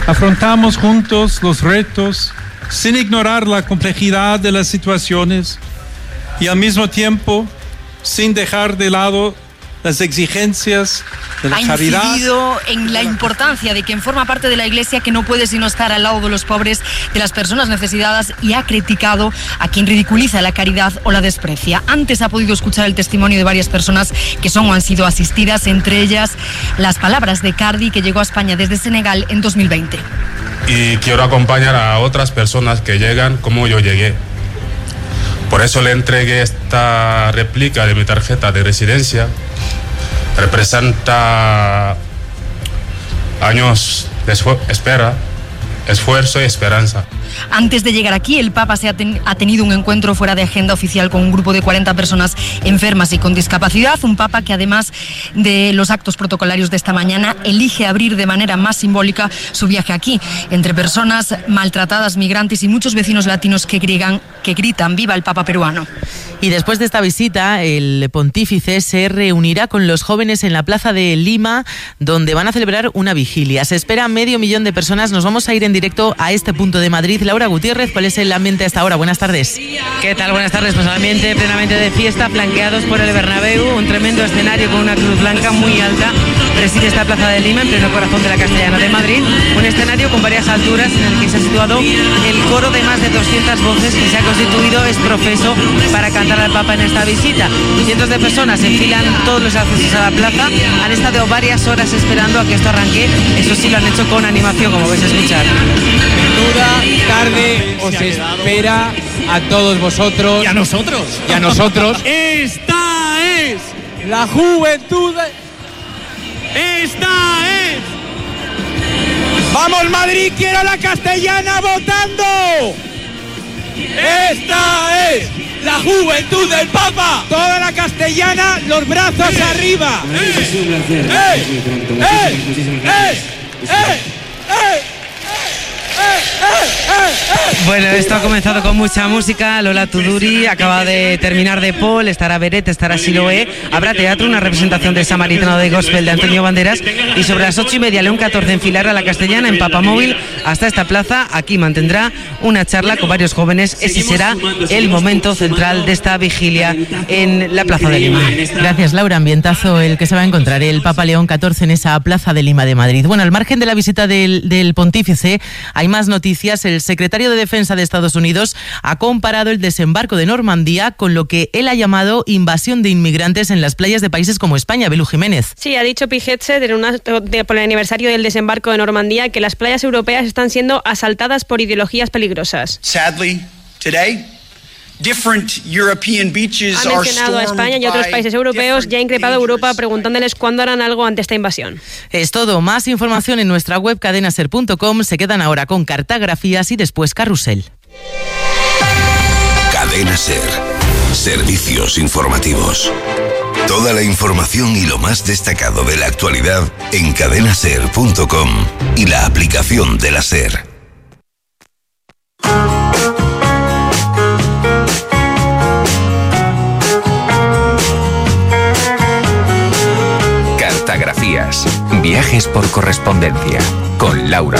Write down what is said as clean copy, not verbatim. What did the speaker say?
Afrontamos juntos los retos sin ignorar la complejidad de las situaciones y al mismo tiempo sin dejar de lado las exigencias de la caridad. Ha incidido en la importancia de quien forma parte de la Iglesia, que no puede sino estar al lado de los pobres, de las personas necesitadas, y ha criticado a quien ridiculiza la caridad o la desprecia. Antes ha podido escuchar el testimonio de varias personas que son o han sido asistidas, entre ellas las palabras de Cardi, que llegó a España desde Senegal en 2020. Y quiero acompañar a otras personas que llegan como yo llegué. Por eso le entregué esta réplica de mi tarjeta de residencia. Representa años de espera, esfuerzo y esperanza. Antes de llegar aquí, el Papa ha tenido un encuentro fuera de agenda oficial con un grupo de 40 personas enfermas y con discapacidad. Un Papa que, además de los actos protocolarios de esta mañana, elige abrir de manera más simbólica su viaje aquí, entre personas maltratadas, migrantes y muchos vecinos latinos que gritan «Viva el Papa peruano». Y después de esta visita, el pontífice se reunirá con los jóvenes en la plaza de Lima, donde van a celebrar una vigilia. Se espera 500.000 de personas. Nos vamos a ir en directo a este punto de Madrid. Laura Gutiérrez, ¿cuál es el ambiente hasta ahora? Buenas tardes. ¿Qué tal? Buenas tardes. Pues ambiente plenamente de fiesta, flanqueados por el Bernabéu, un tremendo escenario con una cruz blanca muy alta. Preside esta plaza de Lima, en pleno corazón de la Castellana de Madrid. Un escenario con varias alturas en el que se ha situado el coro de más de 200 voces que se ha constituido es profeso para cantar al Papa en esta visita. Cientos de personas enfilan todos los accesos a la plaza. Han estado varias horas esperando a que esto arranque. Eso sí, lo han hecho con animación, como vais a escuchar. Menuda tarde os espera a todos vosotros. ¿Y a nosotros? Y a nosotros. Esta es la juventud. Esta es. ¡Vamos, Madrid! ¡Quiero la Castellana votando! Esta es la juventud del Papa. Toda la Castellana, los brazos arriba. Bueno, esto ha comenzado con mucha música. Lola Tuduri acaba de terminar de Paul, estará Beret, estará Siloé, habrá teatro, una representación de Samaritano de Gospel de Antonio Banderas, y sobre las 8:30 León 14 enfilará la Castellana en Papamóvil hasta esta plaza. Aquí mantendrá una charla con varios jóvenes. Ese será el momento central de esta vigilia en la Plaza de Lima. Gracias, Laura. Ambientazo el que se va a encontrar el Papa León XIV en esa Plaza de Lima de Madrid. Bueno, al margen de la visita del pontífice, hay más noticias. El secretario de Defensa de Estados Unidos ha comparado el desembarco de Normandía con lo que él ha llamado invasión de inmigrantes en las playas de países como España. Belú Jiménez. Sí, ha dicho Pigetze por el aniversario del desembarco de Normandía que las playas europeas están siendo asaltadas por ideologías peligrosas. Sadly, today, ha mencionado a España y a otros países europeos y ha increpado a Europa preguntándoles cuándo harán algo ante esta invasión. Es todo. Más información en nuestra web cadenaser.com. Se quedan ahora con cartografías y después carrusel. Cadena Ser. Servicios informativos. Toda la información y lo más destacado de la actualidad en cadenaser.com y la aplicación de la Ser. Cartografías. Viajes por correspondencia. Con Laura